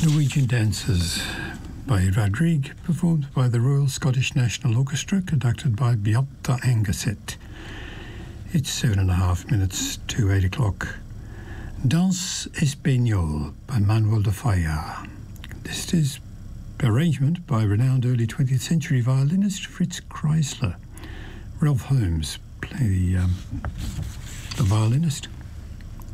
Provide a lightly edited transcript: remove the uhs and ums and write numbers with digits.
Norwegian Dances by Rodrigue, performed by the Royal Scottish National Orchestra, conducted by Beata Angerset. It's 7.5 minutes to 8 o'clock. Danse Espagnole by Manuel de Falla. This is arrangement by renowned early 20th century violinist Fritz Kreisler. Ralph Holmes play the violinist.